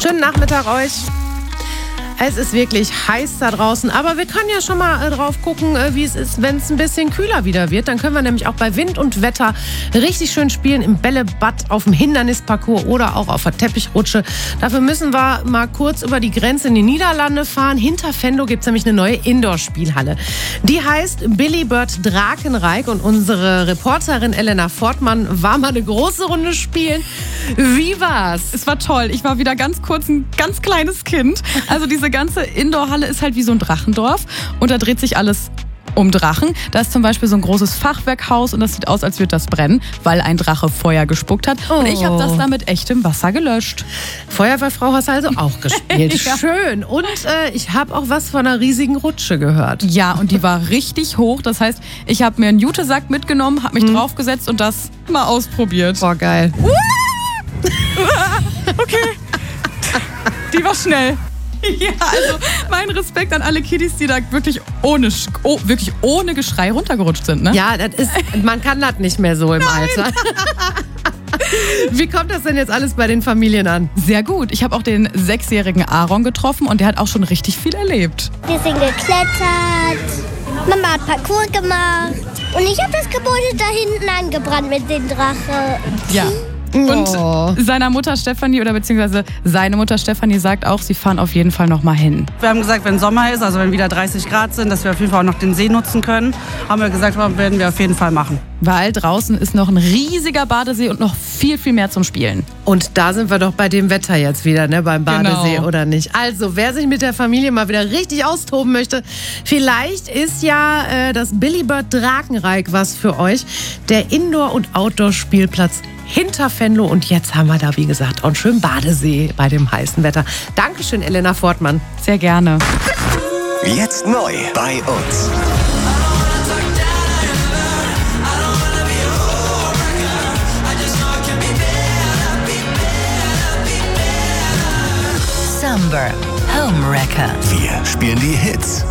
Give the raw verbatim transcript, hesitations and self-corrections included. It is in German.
Schönen Nachmittag euch. Es ist wirklich heiß da draußen, aber wir können ja schon mal drauf gucken, wie es ist, wenn es ein bisschen kühler wieder wird. Dann können wir nämlich auch bei Wind und Wetter richtig schön spielen im Bällebad, auf dem Hindernisparcours oder auch auf der Teppichrutsche. Dafür müssen wir mal kurz über die Grenze in die Niederlande fahren. Hinter Venlo gibt es nämlich eine neue Indoor-Spielhalle. Die heißt Billy Bird Drakenreich und unsere Reporterin Elena Fortmann war mal eine große Runde spielen. Wie war's? Es war toll. Ich war wieder ganz kurz ein ganz kleines Kind. Also diese ganze Indoor-Halle ist halt wie so ein Drachendorf und da dreht sich alles um Drachen. Da ist zum Beispiel so ein großes Fachwerkhaus und das sieht aus, als würde das brennen, weil ein Drache Feuer gespuckt hat. Oh. Und ich habe das da mit echtem Wasser gelöscht. Feuerwehrfrau hast du also auch gespielt. Ja. Schön. Und äh, ich habe auch was von einer riesigen Rutsche gehört. Ja, und die war richtig hoch. Das heißt, ich habe mir einen Jutesack mitgenommen, habe mich hm. draufgesetzt und das mal ausprobiert. Boah, geil. Okay. Die war schnell. Ja, also mein Respekt an alle Kiddies, die da wirklich ohne, oh, wirklich ohne Geschrei runtergerutscht sind. Ne? Ja, das ist, man kann das nicht mehr so im Nein. Alter. Wie kommt das denn jetzt alles bei den Familien an? Sehr gut. Ich habe auch den sechsjährigen Aaron getroffen und der hat auch schon richtig viel erlebt. Wir sind geklettert, Mama hat Parcours gemacht und ich habe das Gebäude da hinten angebrannt mit den Drachen. Ja. Und oh. seiner Mutter Stefanie oder beziehungsweise seine Mutter Stefanie sagt auch, sie fahren auf jeden Fall noch mal hin. Wir haben gesagt, wenn Sommer ist, also wenn wieder dreißig Grad sind, dass wir auf jeden Fall auch noch den See nutzen können, haben wir gesagt, werden wir auf jeden Fall machen. Weil draußen ist noch ein riesiger Badesee und noch viel, viel mehr zum Spielen. Und da sind wir doch bei dem Wetter jetzt wieder, ne, beim Badesee, genau. Oder nicht? Also, wer sich mit der Familie mal wieder richtig austoben möchte, vielleicht ist ja äh, das Billy Bird Drakenreich was für euch. Der Indoor- und Outdoor-Spielplatz hinter Venlo. Und jetzt haben wir da, wie gesagt, auch einen schönen Badesee bei dem heißen Wetter. Dankeschön, Elena Fortmann. Sehr gerne. Jetzt neu bei uns. Summer Home Wrecker. Wir spielen die Hits